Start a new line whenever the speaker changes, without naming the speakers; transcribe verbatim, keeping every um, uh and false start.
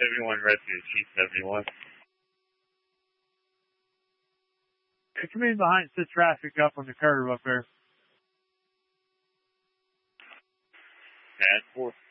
seventy-one Redfield, Chief seventy-one.
Come in behind the traffic up on the curve up there.
Pad four.